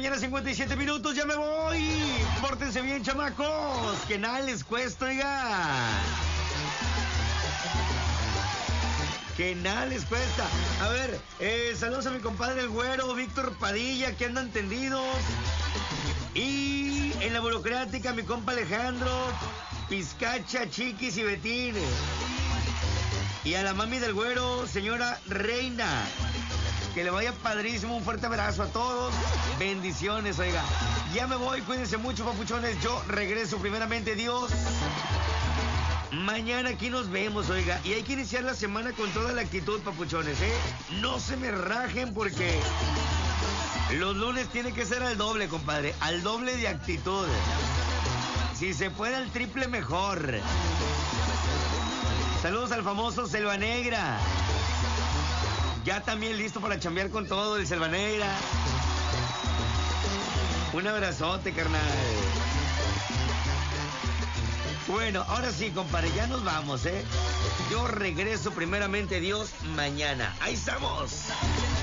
mañana, 57 minutos, ya me voy. Pórtense bien, chamacos, que nada les cuesta, oiga. Que nada les cuesta. A ver, saludos a mi compadre el güero, Víctor Padilla, que andan tendidos. Y en la burocrática, mi compa Alejandro, Pizcacha, Chiquis y Betín. Y a la mami del güero, señora Reina. Que le vaya padrísimo, un fuerte abrazo a todos. Bendiciones, oiga. Ya me voy, cuídense mucho, papuchones. Yo regreso primeramente, Dios. Mañana aquí nos vemos, oiga. Y hay que iniciar la semana con toda la actitud, papuchones, ¿eh? No se me rajen porque los lunes tiene que ser al doble, compadre. Al doble de actitud. Si se puede al triple, mejor. Saludos al famoso Selva Negra. Ya también listo para chambear con todo el Selva Negra. Un abrazote, carnal. Bueno, ahora sí, compadre, ya nos vamos, ¿eh? Yo regreso primeramente, Dios, mañana. ¡Ahí estamos!